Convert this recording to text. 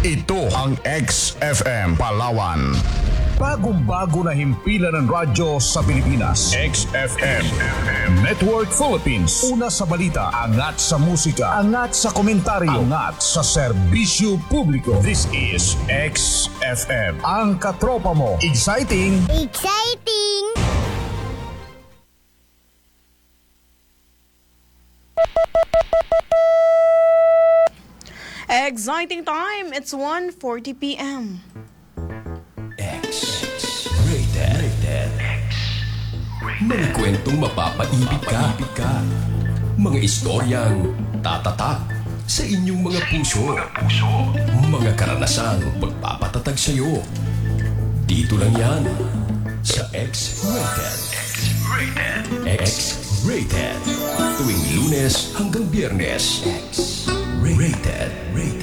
Ito ang XFM Palawan. Bagong-bago na himpilan ng radyo sa Pilipinas. XFM Network Philippines. Una sa balita, angat sa musika, angat sa komentaryo, angat sa serbisyo publiko. This is XFM. Ang katropa mo. Exciting! Exciting! Exciting time! It's 1:40 p.m. X-Rated. Mga kwentong mapapaibig ka. Mga istoryang tatatak sa inyong mga puso. Mga karanasang magpapatatag sa'yo. Dito lang yan sa X-Rated. X-Rated. Tuwing Lunes hanggang Biyernes. X-Rated.